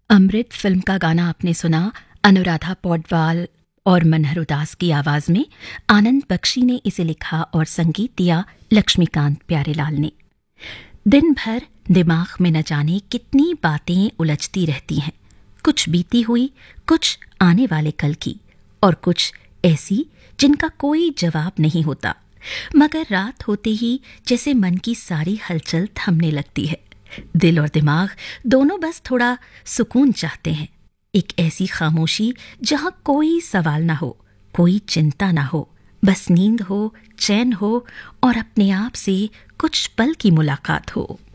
अमृत film का गाना आपने सुना। अनुराधा पौडवाल और मनहर उदास की आवाज में आनंद बख्शी ने इसे लिखा और संगीत दिया लक्ष्मीकांत प्यारेलाल ने। दिन भर दिमाग में न जाने कितनी बातें उलझती रहती हैं, कुछ बीती हुई, कुछ आने वाले कल की, और कुछ ऐसी जिनका कोई जवाब नहीं होता। मगर रात होते ही जैसे मन की सारी हलचल थमने लगती है। दिल और दिमाग दोनों बस थोड़ा सुकून चाहते हैं, एक ऐसी खामोशी जहां कोई सवाल ना हो, कोई चिंता ना हो, बस नींद हो, चैन हो और अपने आप से कुछ पल की मुलाकात हो।